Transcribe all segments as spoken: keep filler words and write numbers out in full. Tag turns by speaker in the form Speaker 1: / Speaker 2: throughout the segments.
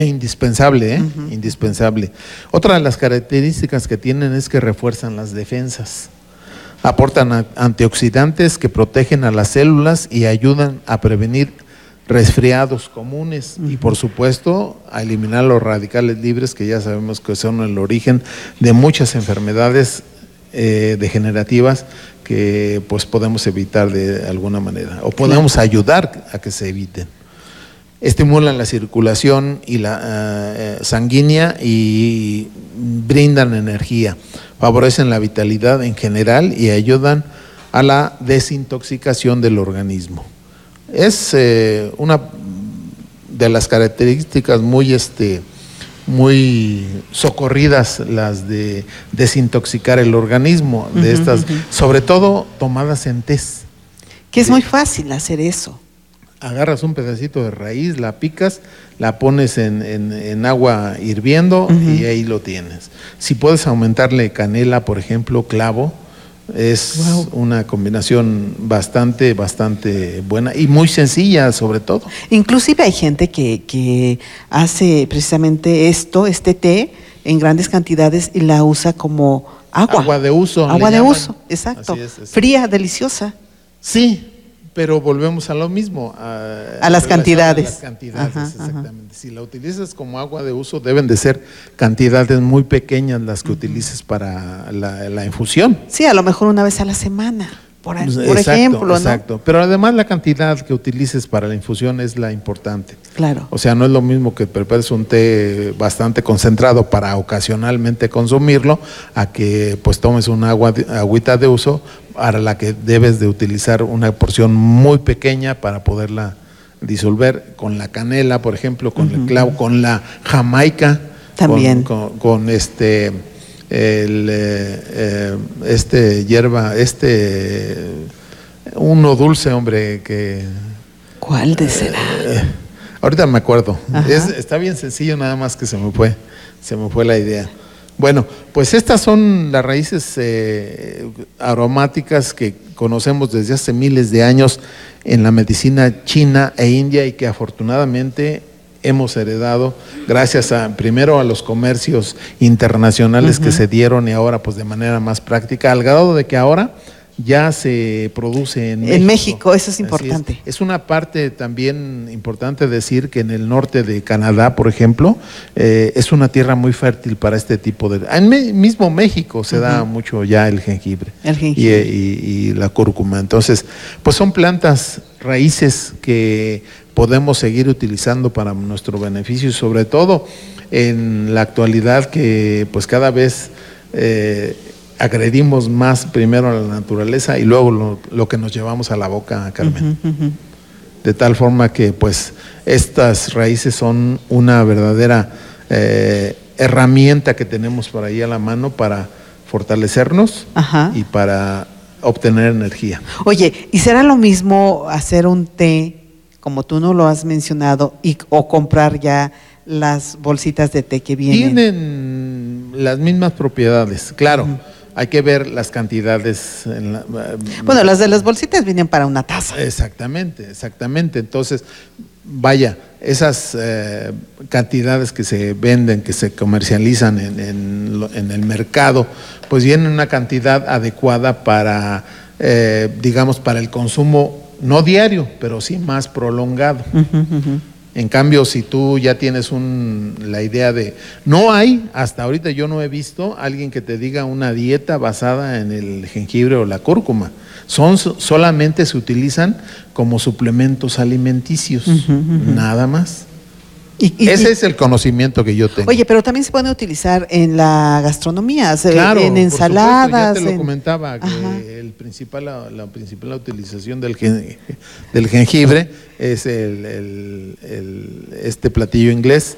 Speaker 1: Indispensable, ¿eh?
Speaker 2: Uh-huh.
Speaker 1: Indispensable. Otra de las características que tienen es que refuerzan las defensas. Aportan a- antioxidantes que protegen a las células y ayudan a prevenir resfriados comunes uh-huh. y por supuesto a eliminar los radicales libres, que ya sabemos que son el origen de muchas enfermedades eh, degenerativas que pues podemos evitar de alguna manera o podemos claro. ayudar a que se eviten. Estimulan la circulación y la uh, sanguínea y brindan energía, favorecen la vitalidad en general y ayudan a la desintoxicación del organismo. Es eh, una de las características muy, este, muy socorridas las de desintoxicar el organismo, de uh-huh, estas, uh-huh. sobre todo tomadas en tés.
Speaker 2: Que es muy fácil hacer eso.
Speaker 1: Agarras un pedacito de raíz, la picas, la pones en, en, en agua hirviendo uh-huh. y ahí lo tienes. Si puedes aumentarle canela, por ejemplo, clavo, es wow. una combinación bastante, bastante buena y muy sencilla sobre todo.
Speaker 2: Inclusive hay gente que, que hace precisamente esto, este té, en grandes cantidades y la usa como agua.
Speaker 1: Agua de uso.
Speaker 2: Agua de llaman. uso, exacto. Así es, así. Fría, deliciosa.
Speaker 1: Sí. Pero volvemos a lo mismo, a,
Speaker 2: a las cantidades.
Speaker 1: A las cantidades, ajá, exactamente. Ajá. Si la utilizas como agua de uso, deben de ser cantidades muy pequeñas las que uh-huh. utilices para la, la infusión.
Speaker 2: Sí, a lo mejor una vez a la semana, por, por exacto, ejemplo.
Speaker 1: Exacto, ¿no? Pero además la cantidad que utilices para la infusión es la importante.
Speaker 2: Claro.
Speaker 1: O sea, no es lo mismo que prepares un té bastante concentrado para ocasionalmente consumirlo, a que pues tomes una agua, agüita de uso para la que debes de utilizar una porción muy pequeña para poderla disolver con la canela, por ejemplo, con uh-huh. el clavo, con la jamaica,
Speaker 2: también
Speaker 1: con, con, con este el eh, eh, este hierba, este uno dulce, hombre, que
Speaker 2: ¿cuál de será?
Speaker 1: Eh, ahorita me acuerdo. Es, está bien sencillo, nada más que se me fue, se me fue la idea. Bueno, pues estas son las raíces eh, aromáticas que conocemos desde hace miles de años en la medicina china e india y que afortunadamente hemos heredado gracias a primero a los comercios internacionales uh-huh. que se dieron y ahora pues de manera más práctica, al grado de que ahora ya se produce en México.
Speaker 2: En México, eso es importante.
Speaker 1: Es. es una parte también importante decir que en el norte de Canadá, por ejemplo, eh, es una tierra muy fértil para este tipo de... En me, mismo México se uh-huh. da mucho ya el jengibre,
Speaker 2: el jengibre.
Speaker 1: Y, y, y la cúrcuma. Entonces, pues son plantas, raíces que podemos seguir utilizando para nuestro beneficio y sobre todo en la actualidad que pues cada vez... Eh, agredimos más primero a la naturaleza y luego lo, lo que nos llevamos a la boca, Carmen. Uh-huh, uh-huh. De tal forma que pues estas raíces son una verdadera eh, herramienta que tenemos por ahí a la mano para fortalecernos uh-huh. y para obtener energía.
Speaker 2: Oye, ¿y será lo mismo hacer un té, como tú no lo has mencionado, y, o comprar ya las bolsitas de té que vienen?
Speaker 1: Tienen las mismas propiedades, claro. Uh-huh. Hay que ver las cantidades. En la,
Speaker 2: bueno, las de las bolsitas vienen para una taza.
Speaker 1: Exactamente, exactamente. Entonces, vaya, esas eh, cantidades que se venden, que se comercializan en, en, en el mercado, pues vienen una cantidad adecuada para, eh, digamos, para el consumo, no diario, pero sí más prolongado. Uh-huh, uh-huh. En cambio, si tú ya tienes un, la idea de... No hay, hasta ahorita yo no he visto alguien que te diga una dieta basada en el jengibre o la cúrcuma. Son, solamente se utilizan como suplementos alimenticios, uh-huh, uh-huh. nada más. Y, y, Ese y, es el conocimiento que yo tengo.
Speaker 2: Oye, pero también se puede utilizar en la gastronomía,
Speaker 1: claro,
Speaker 2: en ensaladas.
Speaker 1: Por supuesto, ya te lo
Speaker 2: en...
Speaker 1: comentaba, que el principal, la, la principal utilización del, gen, del jengibre es el, el, el, este platillo inglés,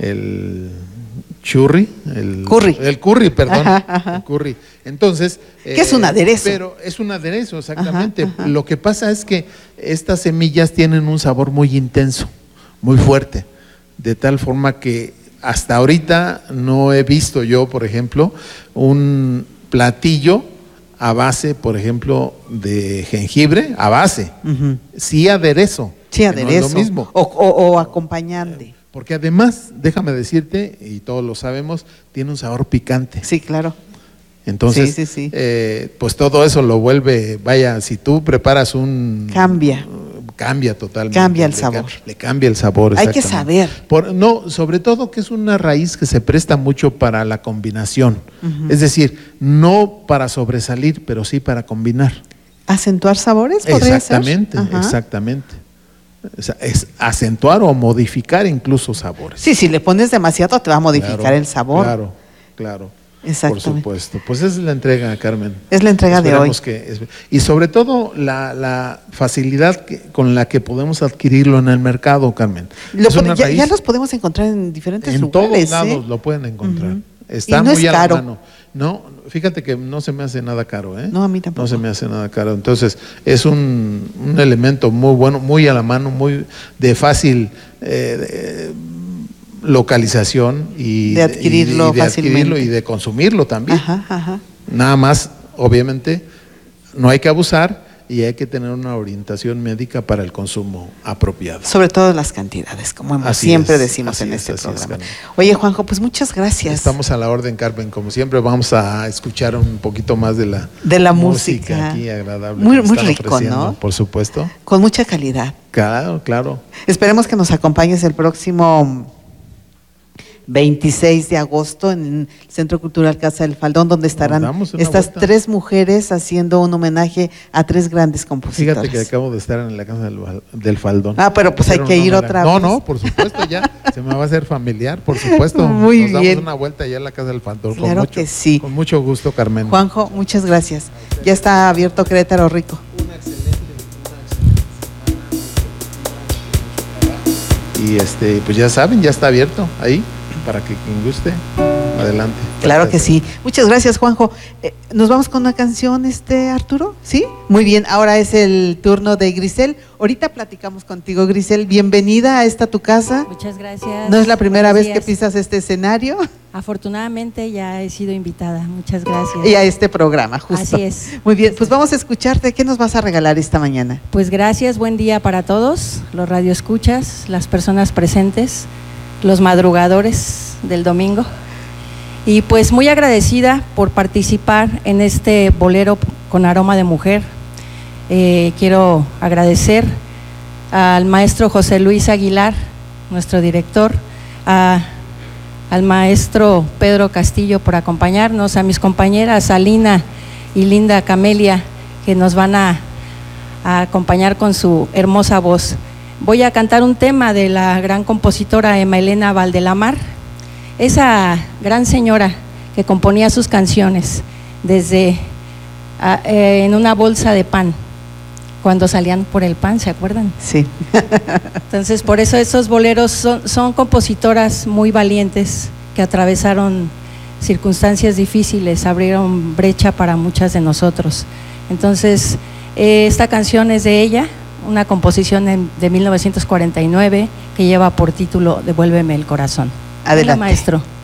Speaker 1: el churri, el
Speaker 2: curry,
Speaker 1: el curry, perdón,
Speaker 2: ajá, ajá.
Speaker 1: el curry. Entonces,
Speaker 2: ¿qué eh, es un aderezo?
Speaker 1: Pero es un aderezo, exactamente.
Speaker 2: Ajá, ajá.
Speaker 1: Lo que pasa es que estas semillas tienen un sabor muy intenso, muy fuerte. De tal forma que hasta ahorita no he visto yo, por ejemplo, un platillo a base, por ejemplo, de jengibre, a base, uh-huh. sí aderezo.
Speaker 2: Sí, aderezo.
Speaker 1: No es lo mismo.
Speaker 2: O, o, o acompañante.
Speaker 1: Porque además, déjame decirte, y todos lo sabemos, tiene un sabor picante.
Speaker 2: Sí, claro.
Speaker 1: Entonces,
Speaker 2: sí, sí, sí.
Speaker 1: Eh, pues todo eso lo vuelve, vaya, si tú preparas un…
Speaker 2: Cambia.
Speaker 1: Cambia totalmente.
Speaker 2: Cambia el
Speaker 1: le,
Speaker 2: sabor.
Speaker 1: Le cambia el sabor.
Speaker 2: Hay que saber.
Speaker 1: Por, no, sobre todo que es una raíz que se presta mucho para la combinación. Uh-huh. Es decir, no para sobresalir, pero sí para combinar.
Speaker 2: ¿Acentuar sabores? ¿Podría
Speaker 1: Exactamente,
Speaker 2: ser? Uh-huh. exactamente.
Speaker 1: O sea, es acentuar o modificar incluso sabores.
Speaker 2: Sí, si le pones demasiado te va a modificar
Speaker 1: claro,
Speaker 2: el sabor.
Speaker 1: Claro, claro.
Speaker 2: Exactamente.
Speaker 1: Por supuesto. Pues esa es la entrega, Carmen.
Speaker 2: Es la entrega
Speaker 1: Esperemos
Speaker 2: de hoy.
Speaker 1: Que es, y sobre todo la, la facilidad que, con la que podemos adquirirlo en el mercado, Carmen.
Speaker 2: Lo pod- ya, ya los podemos encontrar en diferentes
Speaker 1: en
Speaker 2: lugares.
Speaker 1: En todos lados
Speaker 2: ¿eh?
Speaker 1: lo pueden encontrar.
Speaker 2: Uh-huh.
Speaker 1: Está
Speaker 2: y no
Speaker 1: muy
Speaker 2: es
Speaker 1: a
Speaker 2: caro.
Speaker 1: la mano. No, fíjate que no se me hace nada caro, ¿eh?
Speaker 2: No, a mí tampoco.
Speaker 1: No se me hace nada caro. Entonces, es un, un elemento muy bueno, muy a la mano, muy de fácil eh, de, localización y
Speaker 2: de adquirirlo
Speaker 1: y, y de
Speaker 2: fácilmente.
Speaker 1: adquirirlo y de consumirlo también.
Speaker 2: Ajá, ajá.
Speaker 1: Nada más, obviamente, no hay que abusar y hay que tener una orientación médica para el consumo apropiado.
Speaker 2: Sobre todo las cantidades, como hemos
Speaker 1: así
Speaker 2: siempre
Speaker 1: es,
Speaker 2: decimos en
Speaker 1: es,
Speaker 2: este programa.
Speaker 1: Es,
Speaker 2: Oye, Juanjo, pues muchas gracias.
Speaker 1: Estamos a la orden, Carmen, como siempre vamos a escuchar un poquito más de la,
Speaker 2: de la música.
Speaker 1: música aquí agradable.
Speaker 2: Muy, muy rico, ¿no?
Speaker 1: Por supuesto.
Speaker 2: Con mucha calidad.
Speaker 1: Claro, claro.
Speaker 2: Esperemos que nos acompañes el próximo veintiséis de agosto en el Centro Cultural Casa del Faldón, donde estarán estas vuelta. tres mujeres haciendo un homenaje a tres grandes compositores.
Speaker 1: Fíjate que acabo de estar en la Casa del, del Faldón.
Speaker 2: Ah, pero pues hay que ir otra
Speaker 1: no,
Speaker 2: vez.
Speaker 1: No, no, por supuesto, ya se me va a hacer familiar, por supuesto.
Speaker 2: Muy
Speaker 1: Nos
Speaker 2: bien.
Speaker 1: damos una vuelta ya en la Casa del Faldón.
Speaker 2: Claro
Speaker 1: con mucho,
Speaker 2: que sí.
Speaker 1: Con mucho gusto, Carmen.
Speaker 2: Juanjo, muchas gracias. Ya está abierto Querétaro Rico.
Speaker 1: Una excelente, una excelente. Y este, pues ya saben, ya está abierto ahí. Para que quien guste, adelante.
Speaker 2: Claro gracias. Que sí. Muchas gracias, Juanjo. Eh, ¿Nos vamos con una canción, este Arturo? ¿Sí? Muy bien, ahora es el turno de Grisel. Ahorita platicamos contigo, Grisel. Bienvenida a esta tu casa.
Speaker 3: Muchas gracias.
Speaker 2: ¿No es la primera Buenos vez días. que pisas este escenario?
Speaker 3: Afortunadamente ya he sido invitada. Muchas gracias.
Speaker 2: Y a este programa, justo.
Speaker 3: Así es.
Speaker 2: Muy bien, pues vamos a escucharte. ¿Qué nos vas a regalar esta mañana?
Speaker 3: Pues gracias, buen día para todos, los radioescuchas, las personas presentes, los madrugadores del domingo, y pues muy agradecida por participar en este bolero con aroma de mujer. Eh, quiero agradecer al maestro José Luis Aguilar, nuestro director, a, al maestro Pedro Castillo por acompañarnos, a mis compañeras Alina y Linda Camelia, que nos van a, a acompañar con su hermosa voz. Voy a cantar un tema de la gran compositora Emma Elena Valdelamar, esa gran señora que componía sus canciones desde a, eh, en una bolsa de pan, cuando salían por el pan, ¿se acuerdan?
Speaker 2: Sí.
Speaker 3: Entonces, por eso esos boleros son, son compositoras muy valientes que atravesaron circunstancias difíciles, abrieron brecha para muchas de nosotros. Entonces, eh, esta canción es de ella, una composición en, de mil novecientos cuarenta y nueve que lleva por título Devuélveme el corazón.
Speaker 2: Adelante.
Speaker 3: Hola, maestro.